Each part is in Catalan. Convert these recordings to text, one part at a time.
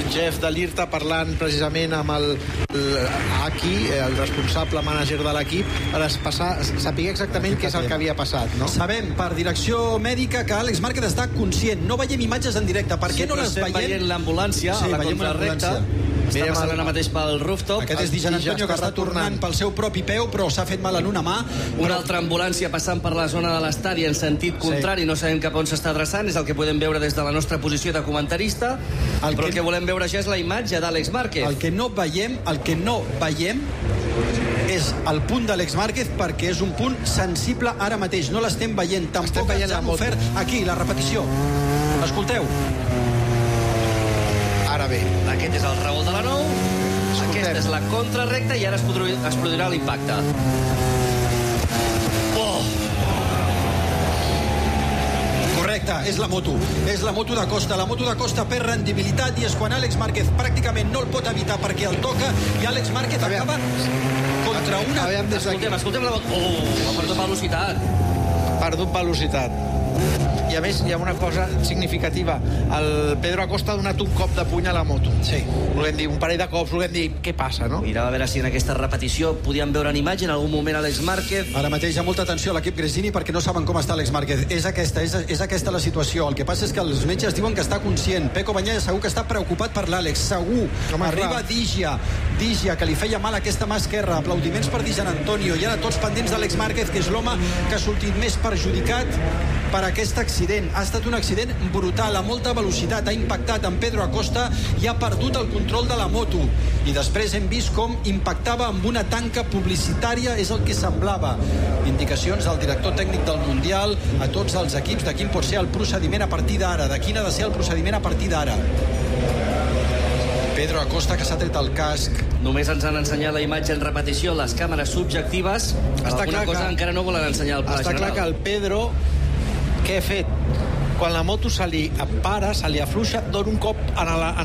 Jeff de l'IRTA parlant precisament amb el responsable mànager de l'equip, per saber exactament què és el que havia passat, no? Sabem per direcció mèdica que Àlex Márquez està conscient. No veiem imatges en directe. Per què no les veiem? Veient l'ambulància a la contrarrecta. Està passant ara mateix pel rooftop. Aquest és Dijan Antonio, que està tornant pel seu propi peu, però s'ha fet mal en una mà. Una altra ambulància passant per la zona de l'estadi en sentit contrari, no sabem cap on s'està adreçant, és el que podem veure des de la nostra posició de comentarista, però el que volem veure ja és la imatge d'Àlex Márquez. El que no veiem és el punt d'Àlex Márquez, perquè és un punt sensible ara mateix. No l'estem veient, tampoc ens han ofert aquí la repetició. Escolteu. Ara bé, aquest és el revolt de la 9, aquesta és la contrarrecta i ara es produirà l'impacte. Correcte, és la moto de Costa. La moto de Costa perd rendibilitat i és quan Àlex Márquez pràcticament no el pot evitar perquè el toca i Àlex Márquez acaba contra una... Escoltem la moto. Ha perdut velocitat. Perdut velocitat. I a més hi ha una cosa significativa, el Pedro Acosta ha donat un cop de puny a la moto, volem dir, un parell de cops, volem dir, què passa, no? Mirava a veure si en aquesta repetició podíem veure en imatge en algun moment Àlex Márquez. Ara mateix hi ha molta atenció a l'equip Gresini perquè no saben com està Àlex Márquez. És aquesta la situació. El que passa és que els metges diuen que està conscient. Peco Bañaya segur que està preocupat per l'Àlex, segur. Arriba Digia, que li feia mal aquesta mà esquerra. Aplaudiments per Dijan Antonio i ara tots pendents d'Àlex Márquez, que és l'home que ha sortit més perjudicat per aquest accident. Ha estat un accident brutal, a molta velocitat, ha impactat en Pedro Acosta i ha perdut el control de la moto. I després hem vist com impactava amb una tanca publicitària, és el que semblava. Indicacions del director tècnic del Mundial a tots els equips de quin pot ser el procediment a partir d'ara, de quin ha de ser el procediment a partir d'ara. Pedro Acosta, que s'ha tret el casc. Només ens han ensenyat la imatge en repetició, les càmeres subjectives. Alguna cosa encara no volen ensenyar al pla general. Està clar que el Pedro, què ha fet? Quan la moto se li para, se li afluixa, dona un cop en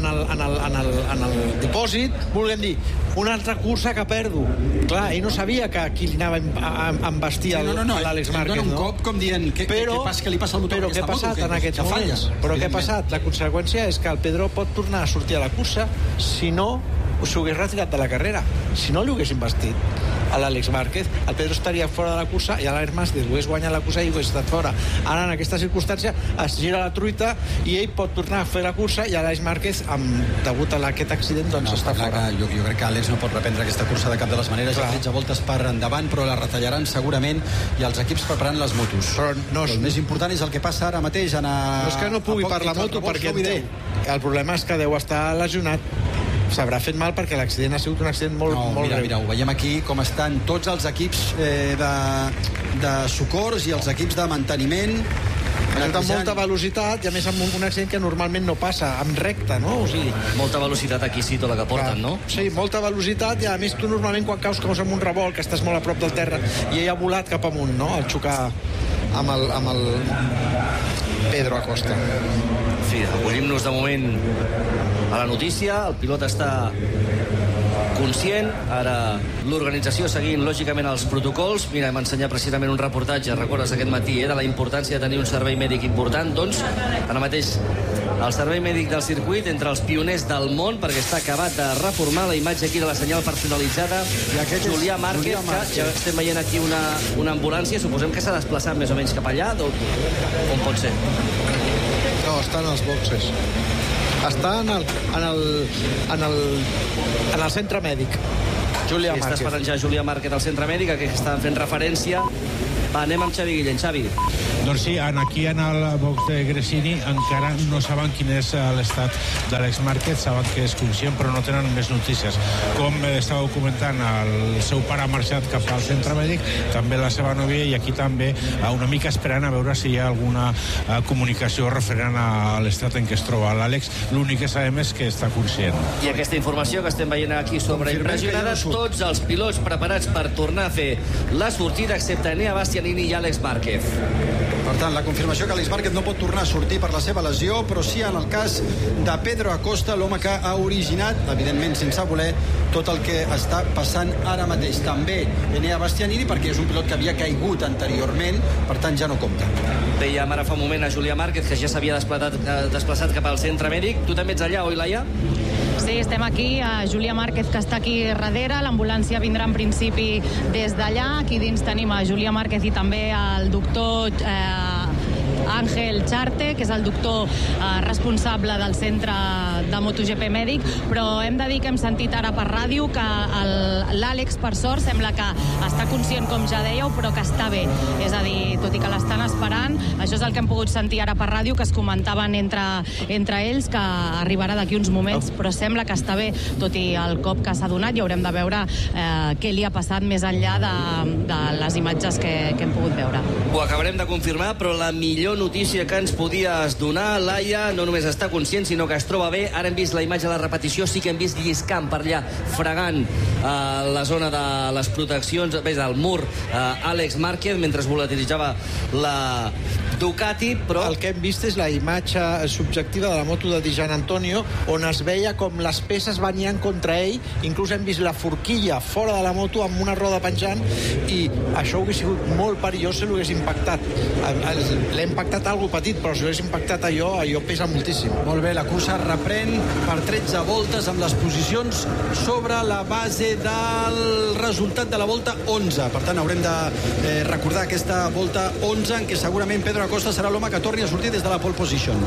el dipòsit, volem dir, una altra cursa que perdo. Clar, ell no sabia que aquí li anava a embestir l'Àlex Márquez, no? Dona un cop com dient, què li passa al motor d'aquesta moto? Però què ha passat en aquests moments? Però què ha passat? La conseqüència és que el Pedro pot tornar a sortir a la cursa si no s'ho hagués retirat de la carrera. Si no li hagués investit a l'Àlex Márquez, el Pedro estaria fora de la cursa i l'Àlex Márquez hagués guanyat la cursa i hagués estat fora. Ara, en aquesta circumstància, es gira la truita i ell pot tornar a fer la cursa i l'Àlex Márquez, degut a aquest accident, doncs està fora. Jo crec que Àlex no pot reprendre aquesta cursa de cap de les maneres. Ja 13 voltes per endavant, però la retallaran segurament i els equips preparant les motos. Però el més important és el que passa ara mateix. No és que no pugui per la moto perquè en té. El problema és que deu estar lesionat. S'haurà fet mal perquè l'accident ha sigut un accident molt greu. Mira, ho veiem aquí com estan tots els equips de socors i els equips de manteniment. Amb molta velocitat i a més amb un accident que normalment no passa, amb recta, no? O sigui, molta velocitat aquí sí, tota la que porten, no? Sí, molta velocitat i a més tu normalment quan caus amb un revolt que estàs molt a prop del terra i ell ha volat cap amunt, no? Al xocar amb el Pedro Acosta. En fi, acollim-nos de moment a la notícia, el pilot està conscient, ara l'organització seguint lògicament els protocols. Mira, hem ensenyat precisament un reportatge, recordes aquest matí, de la importància de tenir un servei mèdic important, doncs ara mateix el servei mèdic del circuit entre els pioners del món, perquè està acabat de reformar la imatge aquí de la senyal personalitzada. Julià Márquez, que ja estem veient aquí una ambulància, suposem que s'ha desplaçat més o menys cap allà, com pot ser? No, està en els boxes. Està en el centre mèdic. Julià Márquez. Està esperant ja Julià Márquez al centre mèdic, a què estan fent referència. Va, anem amb Xavi Guillén. Xavi. Doncs sí, aquí en el box de Gresini encara no saben quin és l'estat d'Àlex Márquez, saben que és conscient però no tenen més notícies. Com estàveu comentant, el seu pare ha marxat cap al centre mèdic, també la seva nòvia, i aquí també una mica esperant a veure si hi ha alguna comunicació referent a l'estat en què es troba l'Àlex. L'únic que sabem és que està conscient. I aquesta informació que estem veient aquí sobreimpressionada, tots els pilots preparats per tornar a fer la sortida, excepte Enea Bastianini i Àlex Márquez. Per tant, la confirmació que Àlex Márquez no pot tornar a sortir per la seva lesió, però sí en el cas de Pedro Acosta, l'home que ha originat, evidentment sense voler, tot el que està passant ara mateix. També Enea Bastianini, perquè és un pilot que havia caigut anteriorment, per tant ja no compta. Dèiem ara fa un moment a Julià Márquez, que ja s'havia desplaçat cap al centre mèdic. Tu també ets allà, oi, Laia? Sí, estem aquí, a Julià Márquez, que està aquí darrere. L'ambulància vindrà en principi des d'allà. Aquí dins tenim a Julià Márquez i també el doctor Àngel Charte, que és el doctor responsable del centre de MotoGP Mèdic, però hem de dir que hem sentit ara per ràdio que l'Àlex, per sort, sembla que està conscient, com ja dèieu, però que està bé. És a dir, tot i que l'estan esperant, això és el que hem pogut sentir ara per ràdio, que es comentaven entre ells, que arribarà d'aquí uns moments, però sembla que està bé, tot i el cop que s'ha donat, i haurem de veure què li ha passat més enllà de les imatges que hem pogut veure. Ho acabarem de confirmar, però la millor notícia que ens podies donar, Laia, no només està conscient, sinó que es troba bé. Ara hem vist la imatge de la repetició, sí que hem vist lliscant per allà, fregant la zona de les proteccions, del mur, Àlex Márquez, mentre volatilitzava la Ducati, però... El que hem vist és la imatge subjectiva de la moto de Di Giannantonio, on es veia com les peces venien contra ell, inclús hem vist la forquilla fora de la moto amb una roda penjant, i això hauria sigut molt perillós si l'hagués impactat. L'ha impactat algo petit, però si l'hagués impactat allò pesa moltíssim. Molt bé, la cursa reprèn per 13 voltes amb les posicions sobre la base del resultat de la volta 11. Per tant, haurem de recordar aquesta volta 11 en què segurament Pedro Acosta serà l'home que torni a sortir des de la pole position.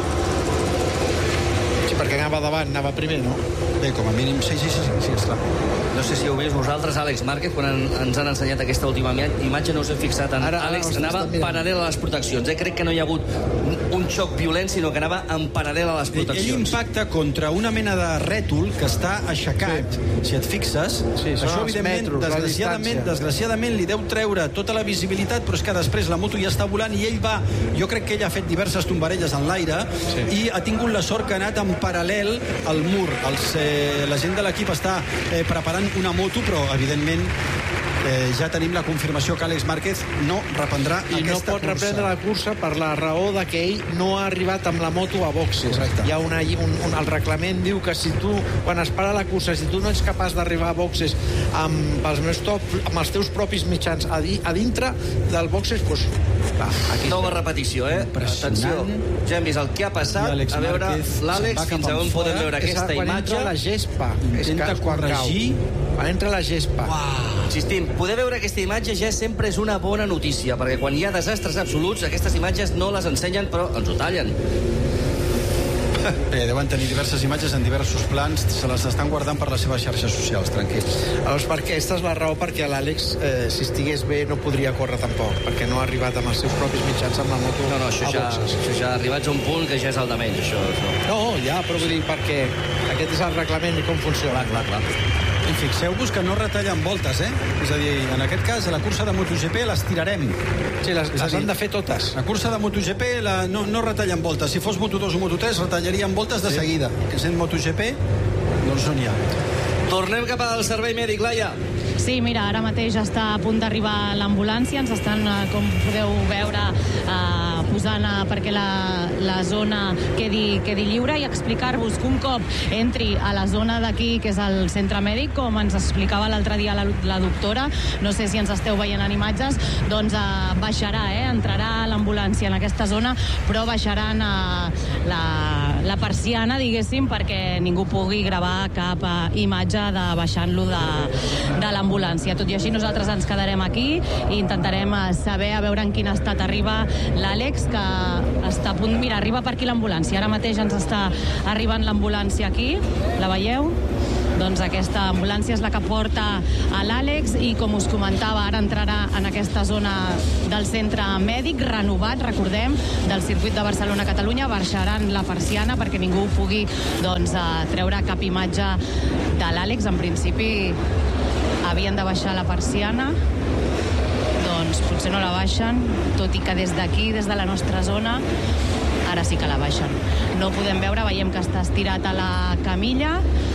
Sí, perquè anava davant, anava primer, no? Bé, com a mínim, sí, esclar. No sé si heu vist vosaltres, Àlex Márquez, quan ens han ensenyat aquesta última imatge, no us heu fixat en Àlex, anava paral·lel a les proteccions. Crec que no hi ha hagut un xoc violent, sinó que anava en paral·lel a les proteccions. Ell impacta contra una mena de rètol que està aixecat, si et fixes. Sí, això, evidentment, desgraciadament, li deu treure tota la visibilitat, però és que després la moto ja està volant i ell va... Jo crec que ell ha fet diverses tombarelles en l'aire i ha tingut la sort que ha anat en paral·lel al mur. La gent de l'equip està preparant una moto, però evidentment ja tenim la confirmació que Àlex Márquez no reprendrà aquesta cursa. I no pot reprendre la cursa per la raó de que ell no ha arribat amb la moto a boxes. Correcte. Hi ha el reglament diu que si tu, quan es para la cursa, si tu no ets capaç d'arribar a boxes amb els teus propis mitjans a dintre del boxes, doncs... Nova repetició, Atenció, ja hem vist el que ha passat. A veure, l'Àlex, fins a on podem veure aquesta imatge. Quan entra la gespa. Intenta corregir. Quan entra la gespa. Insistim, poder veure aquesta imatge ja sempre és una bona notícia, perquè quan hi ha desastres absoluts, aquestes imatges no les ensenyen, però ens ho tallen. Bé, deuen tenir diverses imatges en diversos plans, se les estan guardant per les seves xarxes socials, tranquils. Llavors, perquè aquesta és la raó perquè l'Àlex, si estigués bé, no podria córrer tampoc, perquè no ha arribat amb els seus propis mitjans amb la moto a boxes. Això ja arribats a un punt que ja és el de menys, això. No, ja, però vull dir, perquè aquest és el reglament i com funciona. Clar. I fixeu-vos que no retallen voltes, És a dir, en aquest cas, a la cursa de MotoGP les tirarem. Sí, les han de fer totes. La cursa de MotoGP no retallen voltes. Si fos Moto2 o Moto3, retallarien voltes de seguida. Que sent MotoGP, doncs no n'hi ha. Tornem cap al servei mèdic, Laia. Sí, mira, ara mateix està a punt d'arribar l'ambulància. Ens estan, com podeu veure, posant perquè la zona quedi lliure, i explicar-vos que un cop entri a la zona d'aquí, que és el centre mèdic, com ens explicava l'altre dia la doctora, no sé si ens esteu veient en imatges, doncs baixarà, entrarà l'ambulància en aquesta zona, però baixaran la persiana, diguéssim, perquè ningú pugui gravar cap imatge de baixant-lo de l'ambulància. Tot i així, nosaltres ens quedarem aquí i intentarem saber a veure en quin estat arriba l'Àlex, que està a punt... Mira, arriba per aquí l'ambulància. Ara mateix ens està arribant l'ambulància aquí. La veieu? Doncs aquesta ambulància és la que porta a l'Àlex i, com us comentava, ara entrarà en aquesta zona del centre mèdic renovat, recordem, del circuit de Barcelona-Catalunya. Baixaran la persiana perquè ningú pugui treure cap imatge de l'Àlex. En principi havien de baixar la persiana, doncs potser no la baixen, tot i que des d'aquí, des de la nostra zona, ara sí que la baixen. No podem veure, veiem que està estirat a la camilla,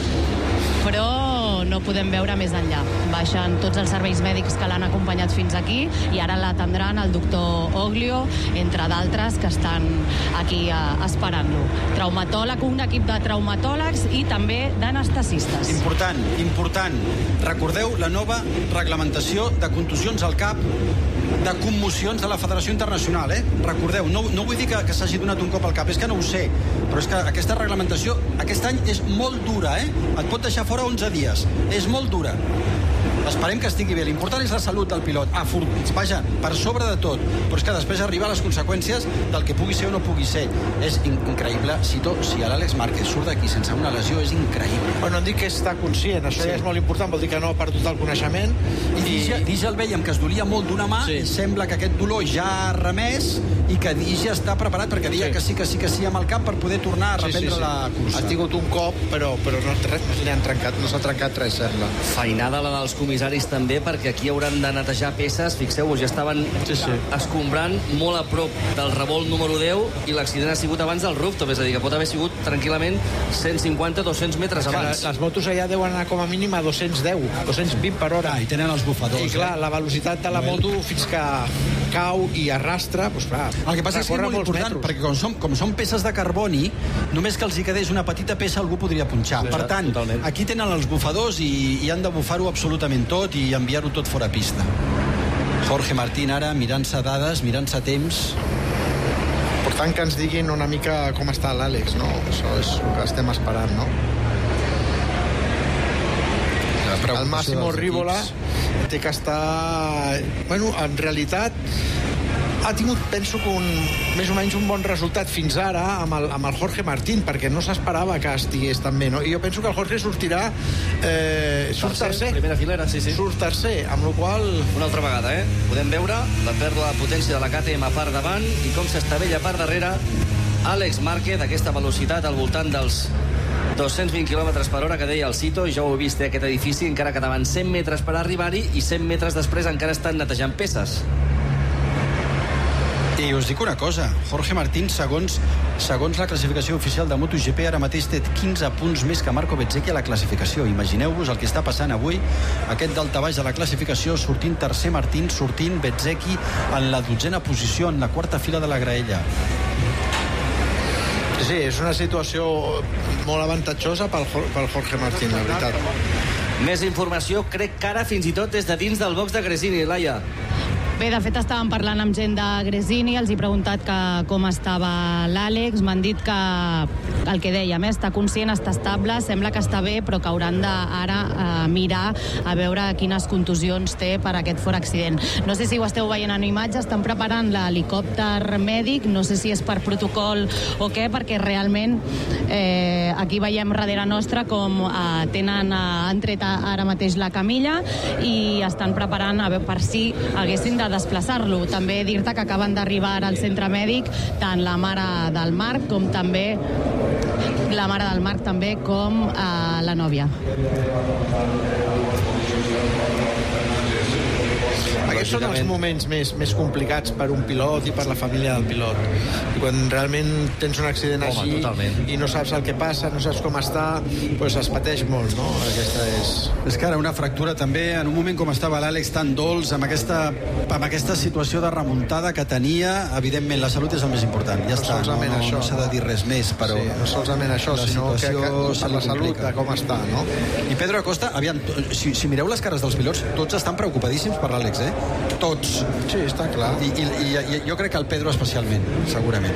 però no podem veure més enllà. Baixen tots els serveis mèdics que l'han acompanyat fins aquí i ara l'atendran el doctor Oglio, entre d'altres que estan aquí esperant-lo. Traumatòleg, un equip de traumatòlegs i també d'anestesistes. Important. Recordeu la nova reglamentació de contusions al cap de commocions de la Federació Internacional, Recordeu, no vull dir que s'hagi donat un cop al cap, és que no ho sé, però és que aquesta reglamentació aquest any és molt dura, Et pot deixar fora 11 dies. És molt dura. Esperem que estigui bé. L'important és la salut del pilot. Vaja, per sobre de tot. Però és que després arribar a les conseqüències del que pugui ser o no pugui ser. És increïble. Si l'Àlex Márquez surt d'aquí sense una lesió, és increïble. Bueno, no dic que està conscient. Això ja és molt important. Vol dir que no ha perdut el coneixement. Digi el veiem que es dolia molt d'una mà i sembla que aquest dolor ja ha remès i que Digi està preparat perquè deia que sí amb el cap per poder tornar a reprendre la cursa. Ha tingut un cop, però no s'ha trencat res, sembla. Feinada la dels comissaris també, perquè aquí hauran de netejar peces. Fixeu-vos, ja estaven escombrant molt a prop del revolt número 10 i l'accident ha sigut abans del rooftop, és a dir, que pot haver sigut tranquil·lament 150-200 metres abans. Les motos allà deuen anar com a mínim a 210, 220 per hora. I tenen els bufadors. I clar, la velocitat de la moto fins que cau i arrastra, doncs clar, el que passa és que és molt important, perquè com són peces de carboni, només que els hi quedés una petita peça algú podria punxar. Per tant, aquí tenen els bufadors i han de bufar-ho absolutament tot i enviar-ho tot fora pista. Jorge Martín ara mirant-se dades, mirant-se temps. Per tant, que ens diguin una mica com està l'Àlex, no? Això és el que estem esperant, no? El Massimo Rivola té que estar... Bueno, en realitat ha tingut, penso que més o menys un bon resultat fins ara amb el Jorge Martín, perquè no s'esperava que estigués tan bé, no? I jo penso que el Jorge sortirà... surt tercer. Primera filera, sí. Surt tercer, amb la qual... Una altra vegada, Podem veure la pèrdua de potència de la KTM a part davant i com s'estavella a part darrere Àlex Márquez, aquesta velocitat al voltant dels 220 km per hora que deia el Cito, ja ho he vist, aquest edifici encara quedaven 100 metres per arribar-hi i 100 metres després encara estan netejant peces. I us dic una cosa, Jorge Martín, segons la classificació oficial de MotoGP, ara mateix té 15 punts més que Marco Bezzecchi a la classificació. Imagineu-vos el que està passant avui, aquest daltabaix de la classificació, sortint tercer Martín, sortint Bezzecchi en la 12a posició, en la quarta fila de la graella. Sí, és una situació molt avantatjosa pel Jorge Martín, la veritat. Més informació, crec que ara fins i tot des de dins del box de Gresini, Laia. Bé, de fet estàvem parlant amb gent de Gresini, els he preguntat com estava l'Àlex, m'han dit que el que dèiem, està conscient, està estable, sembla que està bé, però que hauran d'ara mirar a veure quines contusions té per aquest fort accident. No sé si ho esteu veient en imatge, estan preparant l'helicòpter mèdic, no sé si és per protocol o què, perquè realment aquí veiem darrere nostra com han tret ara mateix la camilla i estan preparant a veure per si haguessin de desplaçar-lo. També dir-te que acaben d'arribar al centre mèdic tant la mare del Marc com la nòvia. Aquests són els moments més complicats per un pilot i per la família del pilot. I quan realment tens un accident així i no saps el que passa, no saps com està, doncs es pateix molt, no? És que ara una fractura també, en un moment com estava l'Àlex tan dolç, amb aquesta situació de remuntada que tenia, evidentment la salut és el més important. Ja està, no s'ha de dir res més, però... Sí, no solament això, sinó que per la salut, de com està, no? I Pedro Acosta, aviam, si mireu les cares dels pilots, tots estan preocupadíssims per l'Àlex, Tots. Sí, està clar. I jo crec que el Pedro especialment, segurament.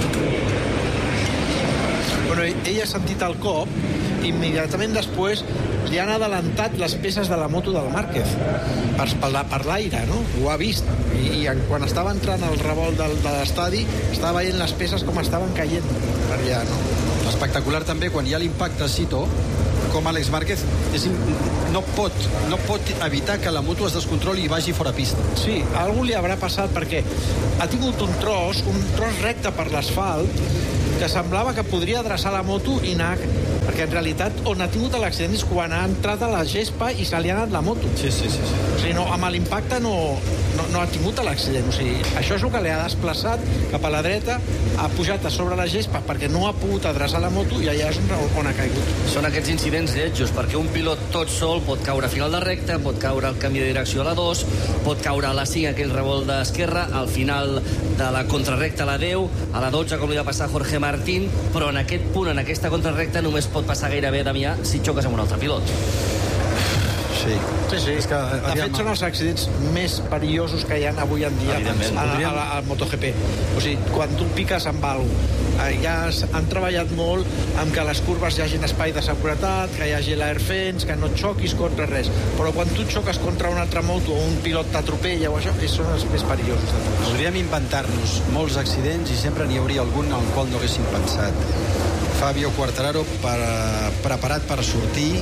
Bueno, ell ha sentit el cop i immediatament després li han adelantat les peces de la moto del Márquez per l'aire, no? Ho ha vist. I quan estava entrant al revolt de l'estadi estava veient les peces com estaven caient per allà, no? Espectacular també quan hi ha l'impacte Cito, com Àlex Márquez no pot evitar que la moto es descontroli i vagi fora pista. Sí, algú li haurà passat perquè ha tingut un tros recte per l'asfalt que semblava que podria adreçar la moto i anar, perquè en realitat on ha tingut l'accident és quan ha entrat a la gespa i se li ha anat la moto. Sí. O sigui, amb l'impacte no ha tingut l'accident. O sigui, això és el que li ha desplaçat cap a la dreta, ha pujat a sobre la gespa perquè no ha pogut adreçar la moto i allà és on ha caigut. Són aquests incidents lletjos, perquè un pilot tot sol pot caure a final de recta, pot caure al canvi de direcció a la 2, pot caure a la 5, aquell revolt d'esquerra, al final de la contrarrecta a la 10, a la 12, com li va passar a Jorge Martín, però en aquest punt, en aquesta contrarrecta, només pot passar gairebé, Damià, si xoques amb un altre pilot. Sí, Sí. És que, de fet, són els accidents més perillosos que hi ha avui en dia al MotoGP. O sigui, quan tu piques amb alguna ja han treballat molt amb que a les curves hi hagi espai de seguretat, que hi hagi l'airfence, que no xoquis contra res. Però quan tu xoques contra una altra moto o un pilot t'atropella o això, són els més perillosos de tots. Podríem inventar-nos molts accidents i sempre n'hi hauria algun al qual no haguéssim pensat. Fabio Quartararo preparat per sortir.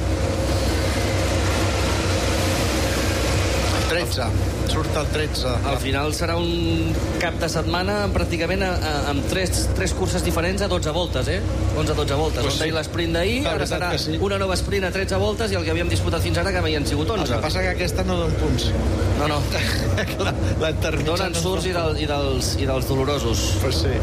13, surt el 13. Al final serà un cap de setmana pràcticament amb tres curses diferents a 12 voltes, 11-12 voltes. Pues sí. L'esprint d'ahir, ara serà una nova sprint a 13 voltes i el que havíem disputat fins ara que havien sigut 11. El que passa que aquesta no dona punts. No. Donen surts i dels dolorosos. Pues sí.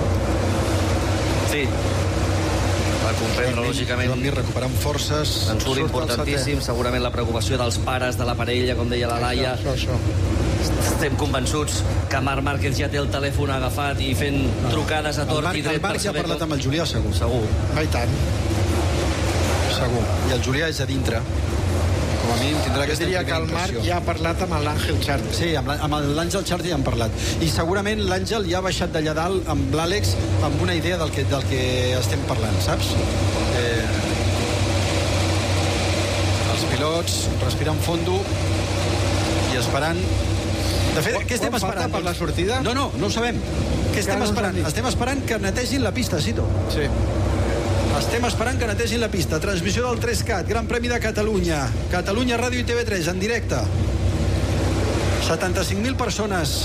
Sí. Va comprendre, lògicament. Joan Mir recuperant forces. En surt importantíssim, segurament la preocupació dels pares de la parella, com deia la Laia. Això. Estem convençuts que Marc Márquez ja té el telèfon agafat i fent trucades a tort i dret. El Marc ja ha parlat amb el Julià, segur. I tant. Segur. I el Julià és a dintre. Com a mínim tindrà aquesta diria que el Marc ja ha parlat amb l'Àngel Charti. Sí, amb l'Àngel Charti ja han parlat. I segurament l'Àngel ja ha baixat d'allà dalt amb l'Àlex amb una idea del que estem parlant, saps? Els pilots respirant fondo i esperant. De fet, què estem esperant? Per la sortida? No ho sabem. Què estem esperant? Estem esperant que netegin la pista, Cito. Sí. Estem esperant que netegin la pista. Transmissió del 3CAT, Gran Premi de Catalunya. Catalunya Ràdio i TV3, en directe. 75.000 persones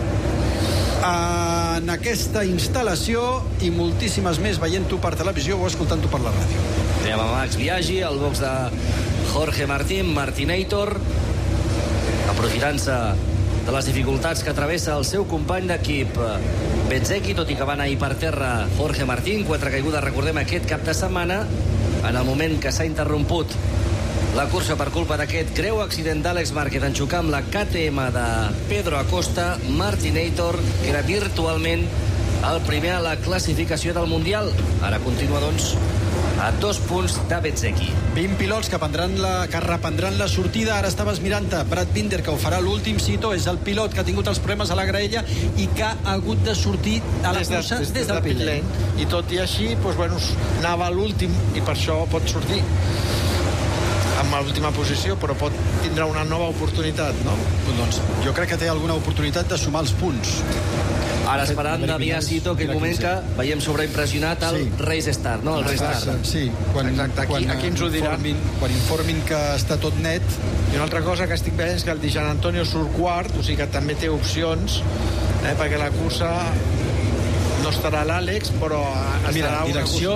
en aquesta instal·lació i moltíssimes més veient-ho per televisió o escoltant-ho per la ràdio. Tenim a Max Biaggi, el box de Jorge Martín, Martinator, aprofitant-se de les dificultats que travessa el seu company d'equip Bezzecchi, tot i que va anar per terra Jorge Martín, 4 caigudes, recordem, aquest cap de setmana, en el moment que s'ha interromput la cursa per culpa d'aquest greu accident d'Àlex Márquez en xocar amb la KTM de Pedro Acosta. Martinator, que era virtualment el primer a la classificació del Mundial. Ara continua, doncs, a 2 punts de Bezzecchi. 20 pilots que reprendran la sortida. Ara estaves mirant-te. Brad Binder, que ho farà l'últim. Cito és el pilot que ha tingut els problemes a la graella i que ha hagut de sortir a la cursa des del pit lane. I tot i així, anava a l'últim i per això pot sortir amb l'última posició, però pot tindre una nova oportunitat, no? Doncs jo crec que té alguna oportunitat de sumar els punts. Ara esperant d'enviar Cito aquell moment que veiem sobreimpressionat el Race Start, no? El Restart. Sí, aquí ens ho diran. Quan informin que està tot net. I una altra cosa que estic veient és que el Di Gian Antonio surt quart, o sigui que també té opcions, perquè la cursa no estarà l'Àlex, però estarà direcció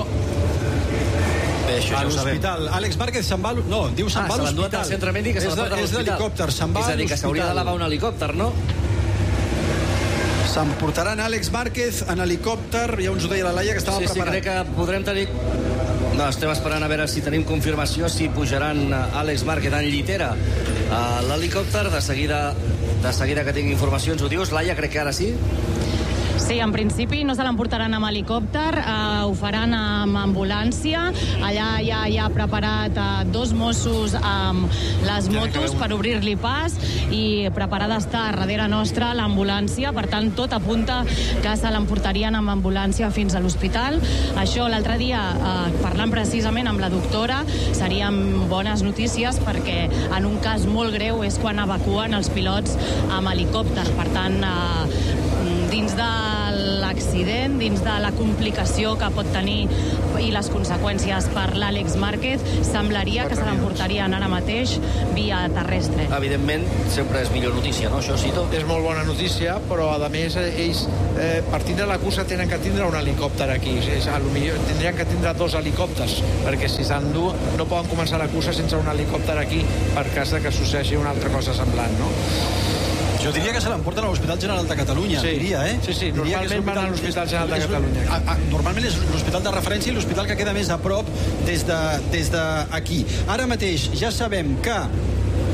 a l'hospital. Àlex Márquez se'n va... No, diu se'n va a l'hospital. Al centre mèdic, que se l'ha portat a l'hospital. És l'helicòpter, se'n va a l'hospital. És a dir, que s'hauria d'elevar un helicòpter, no? S'emportaran Àlex Márquez en helicòpter. Ja ens ho deia la Laia, que estava preparat. Sí, crec que podrem tenir... No, estem esperant a veure si tenim confirmació, si pujaran Àlex Márquez en llitera a l'helicòpter. De seguida que tinc informació ens ho dius. Laia, crec que ara sí. Sí, en principi no se l'emportaran amb helicòpter, ho faran amb ambulància. Allà ja hi ha preparat 2 Mossos amb les motos per obrir-li pas i preparada està darrere nostra l'ambulància. Per tant, tot apunta que se l'emportarien amb ambulància fins a l'hospital. Això l'altre dia, parlant precisament amb la doctora, serien bones notícies perquè en un cas molt greu és quan evacuen els pilots amb helicòpter. Per tant, dins de l'accident, dins de la complicació que pot tenir i les conseqüències per l'Àlex Márquez, semblaria que se l'emportarien ara mateix via terrestre. Evidentment, sempre és millor notícia, no, això, Cito? És molt bona notícia, però a més ells per tindre la cursa tenen que tindre un helicòpter aquí. Potser tindrien que tindre 2 helicòpters, perquè si s'endú no poden començar la cursa sense un helicòpter aquí per cas que succeeixi una altra cosa semblant, no? Jo diria que se l'emporten a l'Hospital General de Catalunya, diria, Sí, normalment van a l'Hospital General de Catalunya. Normalment és l'hospital de referència i l'hospital que queda més a prop des d'aquí. Ara mateix ja sabem que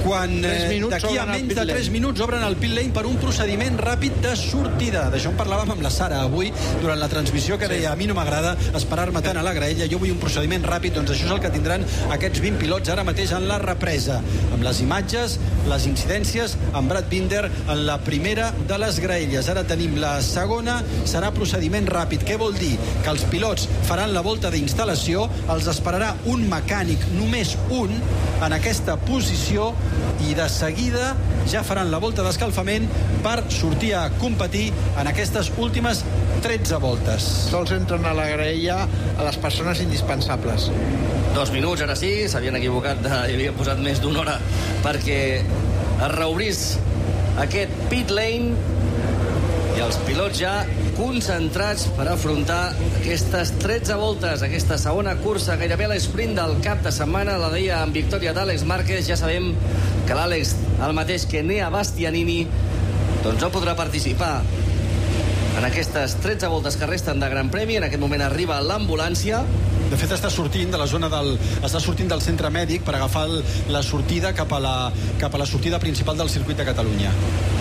quan d'aquí a menys de 3 minuts obren el pit lane per un procediment ràpid de sortida. D'això en parlàvem amb la Sara avui durant la transmissió, que deia, a mi no m'agrada esperar-me tant a la graella, jo vull un procediment ràpid. Doncs això és el que tindran aquests 20 pilots ara mateix en la represa, amb les imatges, les incidències, amb Brad Binder en la primera de les graelles. Ara tenim la segona, serà procediment ràpid. Què vol dir? Que els pilots faran la volta d'instal·lació, els esperarà un mecànic, només un, en aquesta posició, i de seguida ja faran la volta d'escalfament per sortir a competir en aquestes últimes 13 voltes. Sols entren a la graella a les persones indispensables. 2 minuts, ara sí, s'havien equivocat, hi havien posat més d'una hora perquè es reobrís aquest pit lane, i els pilots ja concentrats per afrontar aquestes 13 voltes, aquesta segona cursa, gairebé l'esprint del cap de setmana, la deia amb victòria d'Àlex Márquez. Ja sabem que l'Àlex, el mateix que Enea Bastianini, doncs no podrà participar en aquestes 13 voltes que resten de Gran Premi. En aquest moment arriba l'ambulància. De fet, està sortint de la zona està sortint del centre mèdic per agafar la sortida cap a la sortida principal del circuit de Catalunya.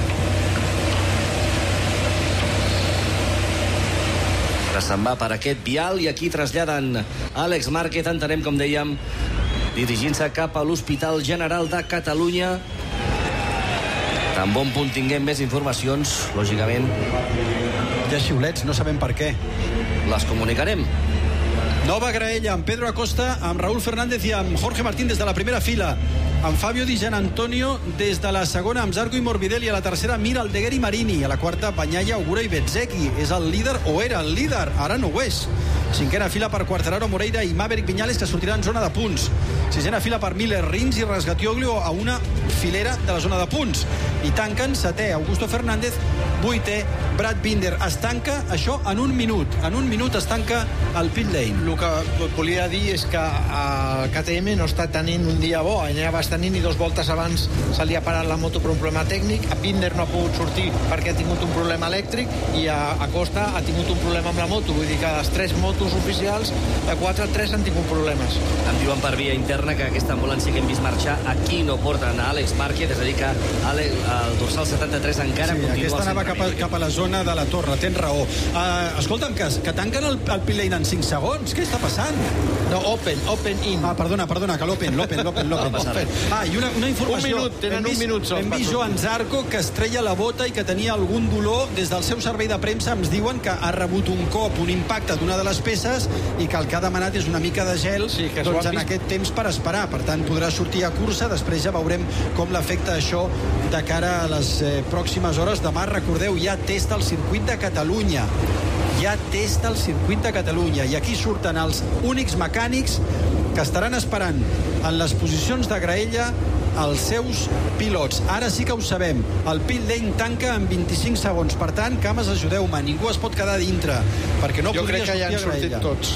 Ara se'n va per aquest vial i aquí traslladen Àlex Márquez, entenem, com dèiem, dirigint-se cap a l'Hospital General de Catalunya. Tan bon punt tinguem més informacions, lògicament Hi ha xiulets, no sabem per què. les comunicarem. Nova graella amb Pedro Acosta, amb Raúl Fernández i amb Jorge Martín des de la primera fila, amb Fabio Di Gianantonio des de la segona, amb Zarco i Morbidelli a la tercera, Mira Aldeguer i Marini, a la quarta, Bagnaia, Ogura i Bezzecchi. És el líder, o era el líder, ara no ho és. Cinquena fila per Quartararo, Moreira i Maverick Viñales, que sortirà en zona de punts. Sisena fila per Miller, Rins i Rasgatioglio a una filera de la zona de punts. I tanquen setè Augusto Fernández, vuitè Brad Binder. Es tanca això en un minut. En un minut es tanca el pit lane. El que volia dir és que el KTM no està tenint un dia bo. Enea Bastianini 2 voltes abans se li ha parat la moto per un problema tècnic. A Binder no ha pogut sortir perquè ha tingut un problema elèctric, i a Acosta ha tingut un problema amb la moto. Vull dir que les 3 motos oficials, de 4 a 3 han tingut problemes. Em diuen per via interna que aquesta ambulància que hem vist marxar aquí no porten a Àlex Márquez, és a dir que el dorsal 73 encara continua. Aquesta anava cap a la zona de la Torre, tens raó. Escolta'm, que tanquen el pit lane en 5 segons. Què està passant? No, open in. Perdona, que l'open. I una informació. Un minut, tenen un minut. Hem vist Joan Zarco, que es treia la bota i que tenia algun dolor. Des del seu servei de premsa ens diuen que ha rebut un cop, un impacte d'una de les peces, i que el que ha demanat és una mica de gel, sí, que doncs en aquest temps per esperar. Per tant, podrà sortir a cursa. Després ja veurem com l'afecta això de cara a les pròximes hores. Demà, recordeu, hi ha test al circuit de Catalunya. I aquí surten els únics mecànics que estaran esperant en les posicions de graella els seus pilots. Ara sí que ho sabem. El pit lane tanca en 25 segons. Per tant, cames, ajudeu-me. Ningú es pot quedar dintre, perquè no podria sortir a graella. Jo crec que ja han sortit tots.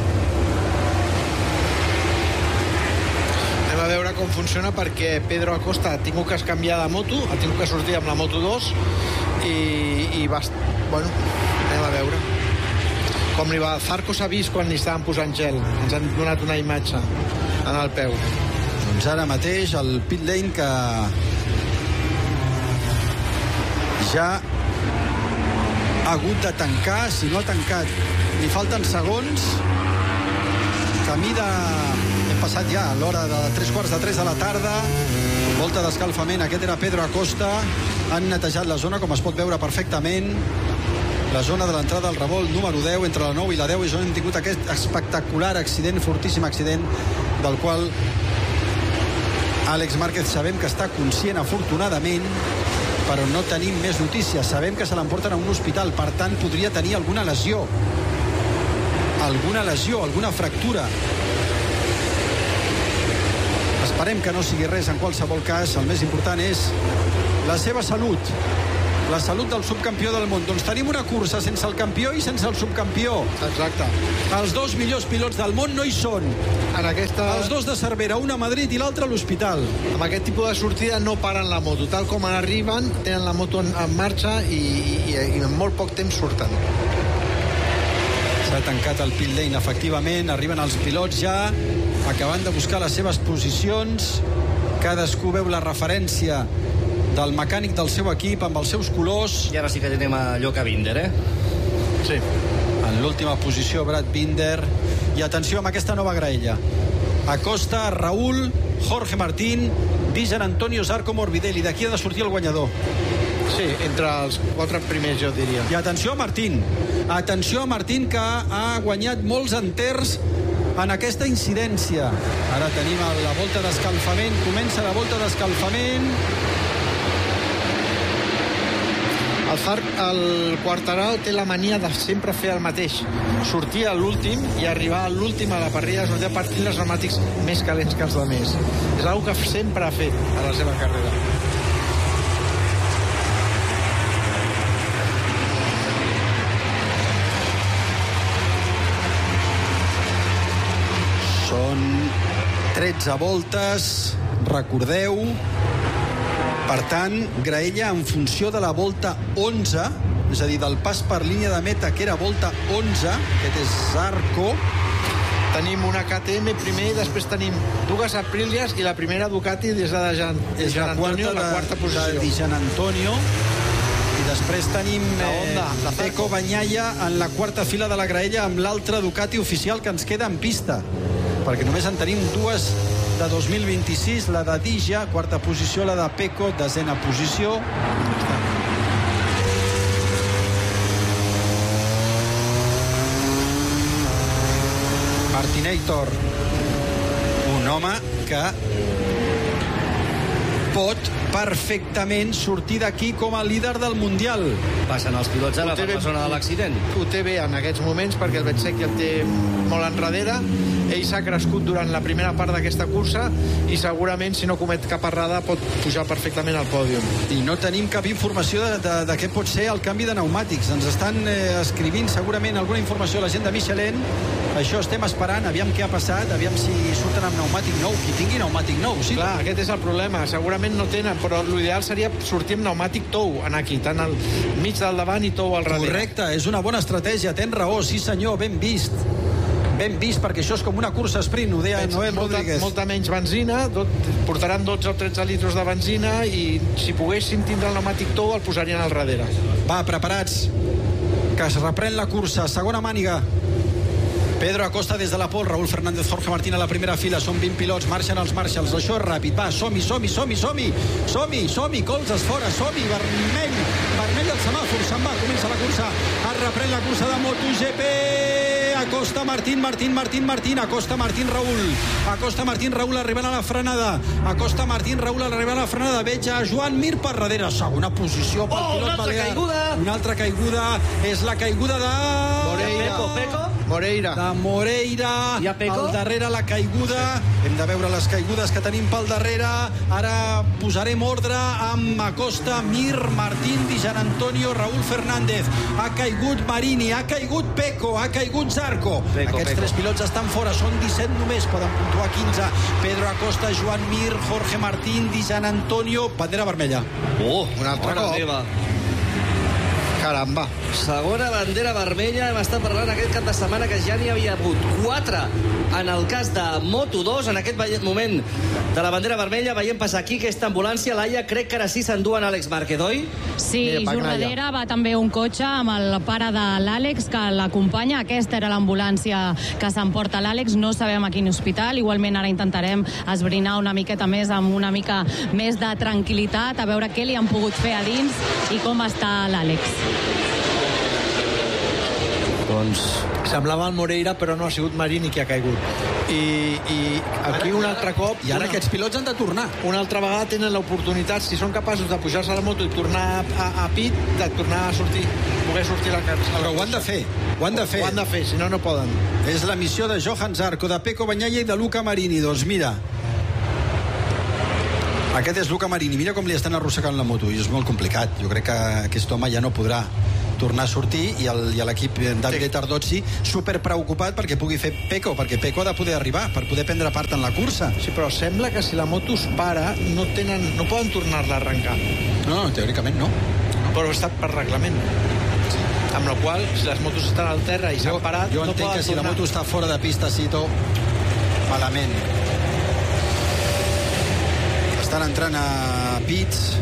Anem a veure com funciona, perquè Pedro Acosta ha tingut que canviar de moto, ha tingut que sortir amb la moto 2 i va... Bueno, anem a veure com li va. Zarco s'ha vist quan li estaven posant gel. Ens han donat una imatge en el peu. Doncs ara mateix el pit lane que ja ha hagut de tancar. Si no ha tancat, li falten segons. Camí de... Hem passat ja a l'hora de 3:15 de la tarda. Volta d'escalfament. Aquest era Pedro Acosta. Han netejat la zona, com es pot veure perfectament. La zona de l'entrada al revolt número 10, entre la 9 i la 10, és on hem tingut aquest espectacular accident, fortíssim accident, del qual Àlex Márquez sabem que està conscient, afortunadament, però no tenim més notícies. Sabem que se l'emporten a un hospital, per tant podria tenir alguna lesió, alguna fractura. Esperem que no sigui res. En qualsevol cas, el més important és la seva salut, la salut del subcampió del món. Doncs tenim una cursa sense el campió i sense el subcampió. Exacte. Els 2 millors pilots del món no hi són. Els 2 de Cervera, un a Madrid i l'altre a l'hospital. Amb aquest tipus de sortida no paren la moto. Tal com arriben, tenen la moto en marxa i en molt poc temps surten. S'ha tancat el pit lane, efectivament. Arriben els pilots ja, acabant de buscar les seves posicions. cadascú veu la referència del mecànic del seu equip amb els seus colors. I ara sí que tenim a Lloca Binder, Sí. En l'última posició, Brad Binder. I atenció amb aquesta nova graella. Acosta, Raúl, Jorge Martín, Dijan Antonio, Zarco, Morbidelli. D'aquí ha de sortir el guanyador. Sí, entre els 4 primers, jo diria. I atenció a Martín. Atenció a Martín, que ha guanyat molts enters en aquesta incidència. Ara tenim la volta d'escalfament. Comença la volta d'escalfament. El Quartararo té la mania de sempre fer el mateix. Sortir a l'últim i arribar a l'últim a la parrilla, sortir partint els pneumàtics més calents que els altres. És una que sempre ha fet a la seva carrera. Són 13 voltes, recordeu. Per tant, graella en funció de la volta 11, és a dir, del pas per línia de meta, que era volta 11, aquest és Zarco. Tenim una KTM primer i després tenim dues Aprilias i la primera Ducati des de Dijan Antonio, la quarta posició. De Dijan Antonio. I després tenim la Pecco Bagnaia en la quarta fila de la graella amb l'altra Ducati oficial que ens queda en pista. Perquè només en tenim dues de 2026, la de Dija, quarta posició, la de Pecco, desena posició. Martinator, un home que pot perfectament sortir d'aquí com a líder del Mundial. Passen els pilots ara per la zona de l'accident. Ho té bé en aquests moments perquè el Bezzecchi el té molt enrere. Ell s'ha crescut durant la primera part d'aquesta cursa i segurament, si no comet cap errada, pot pujar perfectament al pòdium. I no tenim cap informació de què pot ser el canvi de pneumàtics. Ens estan escrivint segurament alguna informació a la gent de Michelin. Això estem esperant, aviam què ha passat, aviam si surten amb pneumàtic nou, qui tingui pneumàtic nou. Sí. Clar, aquest és el problema. Segurament no tenen, però l'ideal seria sortir amb pneumàtic tou, anar aquí, tant al mig del davant i tou al darrere. Correcte, és una bona estratègia, tens raó, sí senyor, ben vist. Ben vist, perquè això és com una cursa sprint, ho deia Noel Rodríguez. Molta menys benzina, portaran 12 o 13 litres de benzina i si poguessin tindre el pneumàtic tou el posarien al darrere. Va, preparats, que es reprèn la cursa, segona màniga. Pedro Acosta des de la pol, Raúl Fernández, Jorge Martín a la primera fila, són 20 pilots, marxen els Marshalls, això és ràpid, va, som-hi, colzes fora, som-hi, vermell el semàfor, se'n va, comença la cursa, es reprèn la cursa de MotoGP, Acosta, Martín, Acosta, Martín, Raúl arribant a la frenada, Acosta, Martín, Raúl arribant a la frenada, veig a Joan Mir per darrere, segona posició pel pilot balear. Una altra caiguda, és la caiguda de... Moreira. De Moreira. I a Pecco? Al darrere la caiguda. Hem de veure les caigudes que tenim pel darrere. Ara posarem ordre amb Acosta, Mir, Martín, Dijan Antonio, Raúl Fernández. Ha caigut Marini, ha caigut Pecco, ha caigut Zarco. Aquests tres pilots estan fora, són 17 només, poden puntuar 15. Pedro Acosta, Joan Mir, Jorge Martín, Dijan Antonio. Bandera vermella. Un altre cop. Caramba. Segona bandera vermella. Hem estat parlant aquest cap de setmana que ja n'hi havia hagut 4 en el cas de Moto2. En aquest moment de la bandera vermella veiem passar aquí aquesta ambulància. Laia, crec que ara sí s'enduen Àlex Márquez, oi? Sí, just darrere va també un cotxe amb el pare de l'Àlex que l'acompanya. Aquesta era l'ambulància que s'emporta l'Àlex. No sabem a quin hospital. Igualment ara intentarem esbrinar una miqueta més amb una mica més de tranquil·litat, a veure què li han pogut fer a dins i com està l'Àlex. Doncs semblava el Moreira, però no ha sigut Marini qui ha caigut. I aquí un altre cop... I ara aquests pilots han de tornar. Una altra vegada tenen l'oportunitat, si són capaços de pujar-se a la moto i tornar a pit, de tornar a sortir, poder sortir a la carrera. Però ho han de fer, ho han de fer. Ho han de fer, si no, no poden. És la missió de Johan Zarco, de Pecco Bagnaia i de Luca Marini. Doncs mira, aquest és Luca Marini. Mira com li estan arrossegant la moto i és molt complicat. Jo crec que aquest home ja no podrà tornar a sortir i l'equip Davide Tardozzi super preocupat perquè pugui fer Pecco, perquè Pecco ha de poder arribar per poder prendre part en la cursa. Sí, però sembla que si la moto es para no poden tornar-la a arrencar. No, teòricament no. Però ha estat per reglament. Amb la qual si les motos estan al terra i s'han parat, jo no entenc poden que si tornar. la moto està fora de pista, Cito, malament. Estan entrant a pits.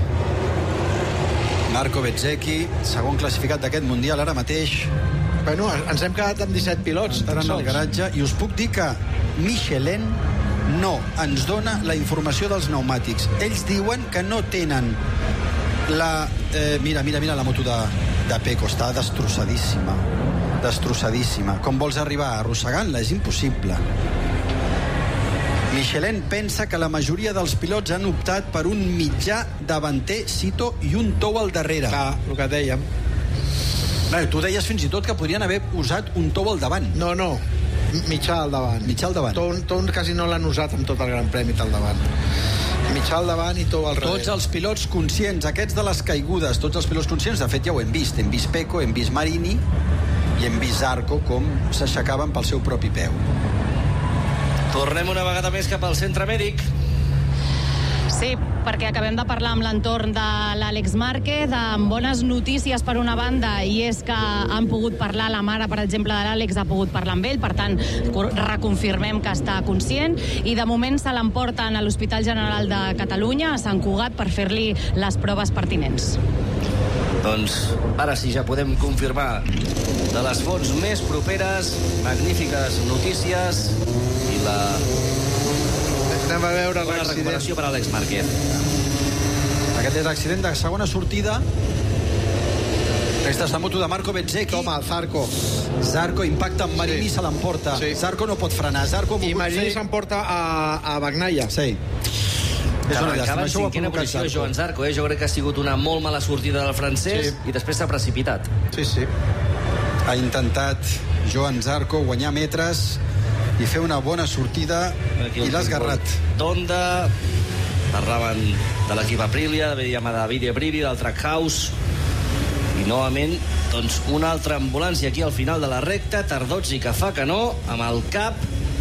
Marco Bezzecchi, segon classificat d'aquest Mundial ara mateix. Bueno, ens hem quedat amb 17 pilots. Entrant al garatge. I us puc dir que Michelin no ens dona la informació dels pneumàtics. Ells diuen que no tenen la... Mira la moto de Pecco, està destrossadíssima. Destrossadíssima. Com vols arribar arrossegant-la? És impossible. Michelin pensa que la majoria dels pilots han optat per un mitjà davanter, Sito, i un tou al darrere. Clar, el que dèiem. Tu deies fins i tot que podrien haver usat un tou al davant. No, mitjà al davant. Mitjà al davant. Tou quasi no l'han usat amb tot el Gran Premi al davant. Mitjà al davant i tou al darrere. Tots els pilots conscients, aquests de les caigudes, tots els pilots conscients, de fet ja ho hem vist. Hem vist Pecco, hem vist Marini i hem vist Zarco com s'aixecaven pel seu propi peu. Tornem una vegada més cap al centre mèdic. Sí, perquè acabem de parlar amb l'entorn de l'Àlex Márquez, amb bones notícies per una banda, i és que han pogut parlar, la mare, per exemple, de l'Àlex ha pogut parlar amb ell, per tant, reconfirmem que està conscient, i de moment se l'emporten a l'Hospital General de Catalunya, a Sant Cugat, per fer-li les proves pertinents. Doncs ara sí, ja podem confirmar de les fonts més properes, magnífiques notícies, i la... Anem a veure bona recuperació per a Àlex Márquez. Aquest és l'accident de segona sortida. Aquesta és la moto de Marco Bezzecchi. Toma, Zarco. Zarco impacta amb Marini, Sí. se l'emporta. Sí. Zarco no pot frenar. Zarco I Marini s'emporta a Bagnaia. Sí. És una llàstima. Acaba en Això ho ha cinquena provocat posició Zarco. Joan Zarco. Jo crec que ha sigut una molt mala sortida del francès, i després s'ha precipitat. Sí. Ha intentat Joan Zarco guanyar metres i fer una bona sortida i l'ha esgarrat. Donda, parlaven de l'equip Aprilia, veiem a Davide Aprilia, del Trackhouse, i novament doncs una altra ambulància aquí al final de la recta. Tardozzi que fa que no, amb el cap.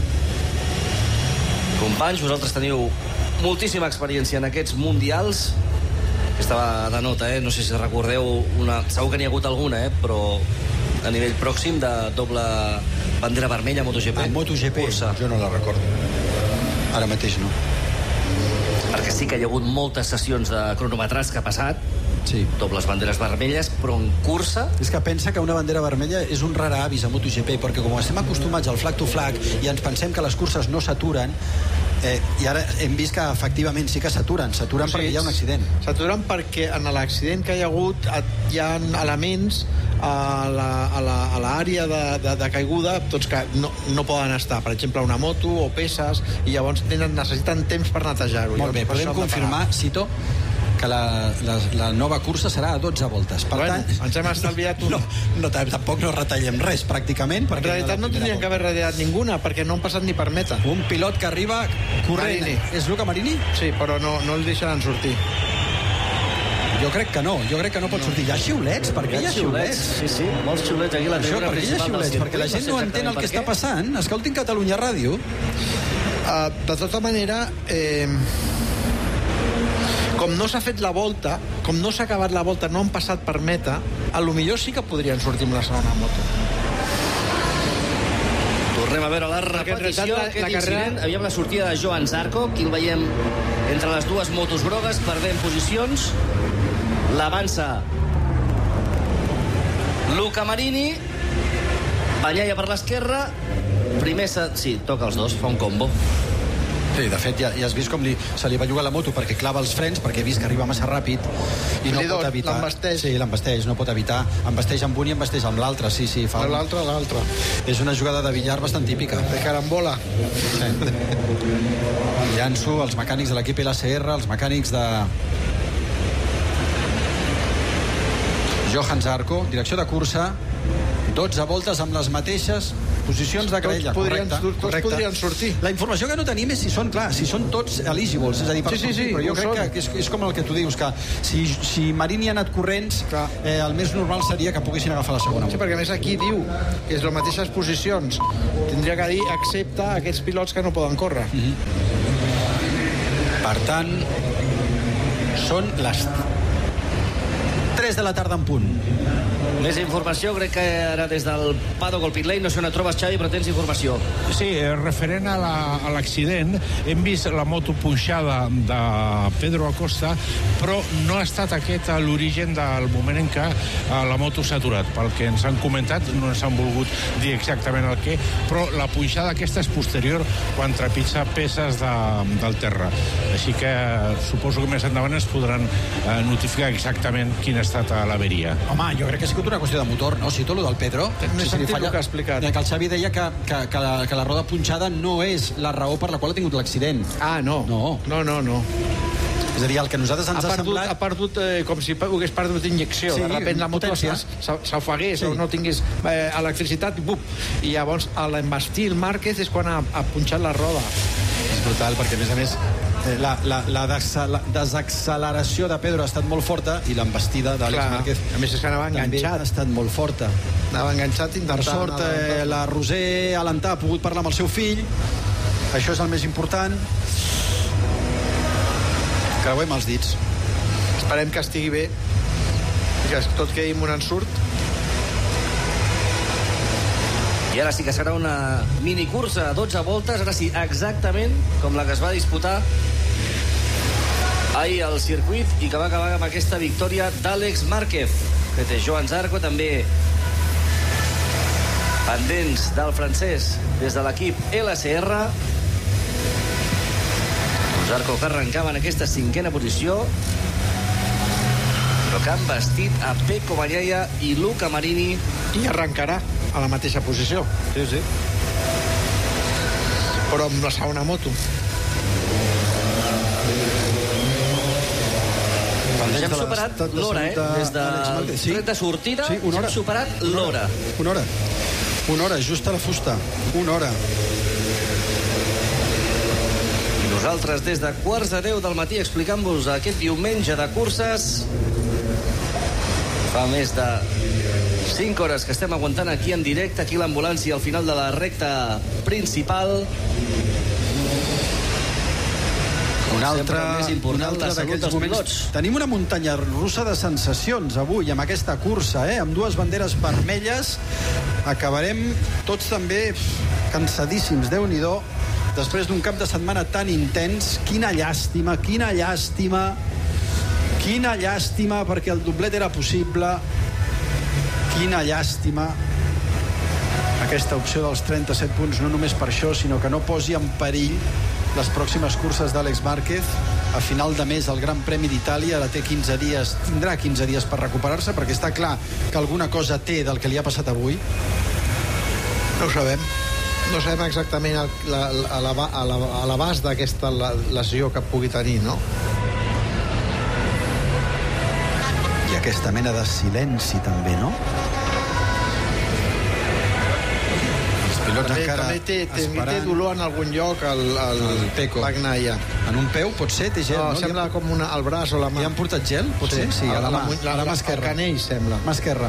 Companys, vosaltres teniu moltíssima experiència en aquests mundials. Aquesta va de nota, no sé si recordeu segur que n'hi ha hagut alguna, però a nivell pròxim de doble bandera vermella a MotoGP. A MotoGP, cursa. jo no la recordo. Ara mateix no. Perquè sí que hi ha hagut moltes sessions de cronometrats que ha passat, Sí. dobles banderes vermelles, però en cursa... És que pensa que una bandera vermella és un rara avis a MotoGP, perquè com estem acostumats al flag to flag i ens pensem que les curses no s'aturen, i ara hem vist que efectivament sí que s'aturen perquè hi ha un accident. S'aturen perquè en l'accident que hi ha hagut hi ha elements a l'àrea de caiguda doncs que no poden estar, per exemple una moto o peces, i llavors necessiten temps per netejar-ho. Molt bé, podem confirmar, Sito, que la nova cursa serà a 12 voltes. Per tant, ens hem estalviat una. Tampoc no retallem res, pràcticament. En realitat no tindrien que haver retallat ninguna, perquè no han passat ni per meta. Un pilot que arriba corrent. Marini. És Luca Marini? Sí, però no el deixaran sortir. Jo crec que no pot sortir. Hi ha xiulets? Per què hi ha xiulets? Sí, molts xiulets aquí a la tribuna Per què hi ha xiulets? Perquè la gent no entén el que està passant. Escoltin Catalunya Ràdio. De tota manera, com no s'ha fet la volta, com no s'ha acabat la volta, no han passat per meta, a lo millor sí que podrien sortir amb la segona moto. Tornem a veure la repetició d'aquest incident. Aviam la sortida de Joan Zarco. Aquí el veiem entre les dues motos grogues, perdent posicions. L'avança Luca Marini. Bagnaia per l'esquerra. Primer sí, toca els dos, fa un combo. Sí, de fet, ja has vist com se li belluga la moto perquè clava els frens, perquè he vist que arriba massa ràpid i no pot evitar... L'embesteix. Sí, l'embesteix, no pot evitar. Embesteix amb un i embesteix amb l'altre, sí. Fa l'altre. És una jugada de billar bastant típica. De carambola. Sí. Llanço els mecànics de l'equip LCR, els mecànics de... Johan Zarco, direcció de cursa, 12 voltes amb les mateixes posicions de graella. Tots podrien sortir. La informació que no tenim és si són tots eligibles, és a dir, per sortir, però jo crec que és com el que tu dius, que si Marini ha anat corrents, el més normal seria que poguessin agafar la segona. Sí, perquè a més aquí diu que és les mateixes posicions. Tindria que dir excepte aquests pilots que no poden córrer. Per tant, són les 3 de la tarda en punt. Més informació, crec que ara des del paddock al pit lane, no sé on et trobes, Xavi, però tens informació. Sí, referent a l'accident, hem vist la moto punxada de Pedro Acosta, però no ha estat aquest l'origen del moment en què la moto s'ha aturat. Pel que ens han comentat, no ens han volgut dir exactament el què, però la punxada aquesta és posterior quan trepitja peces del terra. Així que suposo que més endavant ens podran notificar exactament quina ha estat l'averia. Home, jo crec que ha sigut una qüestió de motor, no? Si tot lo del Pedro... No he sentit el que ha explicat. Que el Xavi deia que la roda punxada no és la raó per la qual ha tingut l'accident. Ah, no. No. És a dir, el que a nosaltres ens ha semblat... Ha perdut com si hagués perdut injecció. Sí, de repente la moto potència. s'ofegués, Sí. o no tingués electricitat i bup. I llavors, a l'embastir el Márquez és quan ha punxat la roda. És brutal, perquè a més la desacceleració de Pedro ha estat molt forta i l'embestida d'Àlex Clar, Márquez a més és que anava també enganxat. ha estat molt forta. Anava enganxat Per intentant... sort, la Roser Alentà ha pogut parlar amb el seu fill. Això és el més important. Creuem els dits. Esperem que estigui bé i que tot quedi amb un ensurt. I ara sí que serà una minicursa a 12 voltes, ara sí, exactament com la que es va disputar ahir al circuit i que va acabar amb aquesta victòria d'Àlex Márquez. Que té Joan Zarco, també pendents del francès des de l'equip LCR. Zarco que arrencava en aquesta 5a posició, però que han vestit a Pecco Bagnaia i Luca Marini. I arrencarà a la mateixa posició. Sí. Però amb la segona moto. Ja hem superat l'hora, Des del tret de sortida, sí, ja hem superat l'hora. Una hora, just a la fusta. Una hora. I nosaltres des de 9:45 del matí explicant-vos aquest diumenge de curses. Fa més de 5 hores que estem aguantant aquí en directe, aquí l'ambulància al final de la recta principal. Un altre d'aquests moments. Tenim una muntanya russa de sensacions avui amb aquesta cursa, amb dues banderes vermelles. Acabarem tots també cansadíssims, Déu-n'hi-do, després d'un cap de setmana tan intens. Quina llàstima, perquè el doblet era possible. Quina llàstima aquesta opció dels 37 punts, no només per això, sinó que no posi en perill les pròximes curses d'Àlex Márquez. A final de mes el Gran Premi d'Itàlia, ara tindrà 15 dies per recuperar-se, perquè està clar que alguna cosa té del que li ha passat avui. No ho sabem. No sabem exactament a l'abast d'aquesta lesió que pugui tenir, no? I aquesta mena de silenci també, no? També té dolor en algun lloc el Pecco Bagnaia. En un peu, pot ser, té gel, no? Sembla com el braç o la mà. Li han portat gel? Pot ser? Sí, a la mà esquerra. Al canell, sembla. Mà esquerra.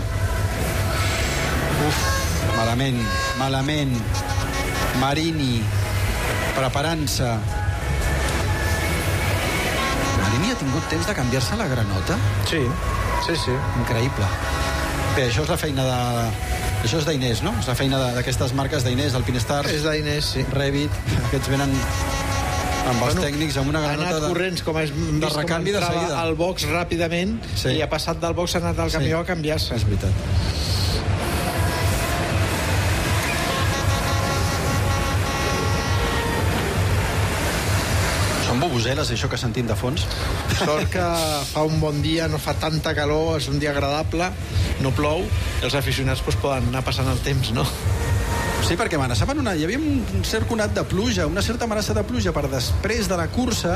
Malament. Marini, preparant-se. Marini ha tingut temps de canviar-se la granota? Sí. Increïble. Bé, això és la feina Això és d'Inés, no? És la feina d'aquestes marques d'Inés, Alpinestars. És d'Inés, sí. Revit, aquests venen amb els tècnics amb una granota corrents, com de recanvi de seguida. Al box ràpidament, i ha passat del box, ha anat al camió a canviar-se. És veritat. Són bubuseles, això que sentim de fons. Sort que fa un bon dia, no fa tanta calor, és un dia agradable, no plou, i els aficionats poden anar passant el temps, no? Sí, perquè amenaçaven hi havia un cert conat de pluja, una certa amenaça de pluja per després de la cursa.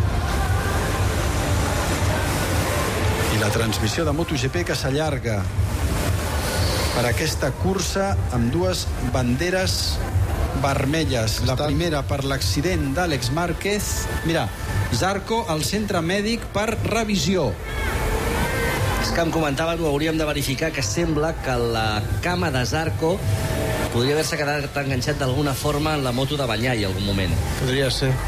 I la transmissió de MotoGP que s'allarga per aquesta cursa amb dues banderes vermelles. La primera per l'accident d'Àlex Márquez. Mira, Zarco al centre mèdic per revisió. És que em comentaven, ho hauríem de verificar, que sembla que la cama de Zarco podria haver-se quedat enganxat d'alguna forma en la moto de Bagnaia en algun moment. Podria ser.